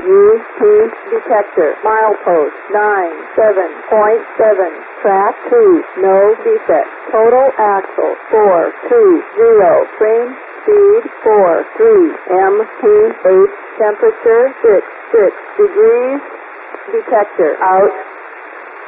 UP detector. Milepost 97.7. Track 2. No defect. Total axle 420. Frame speed 43. MPH temperature 66 degrees. Detector out.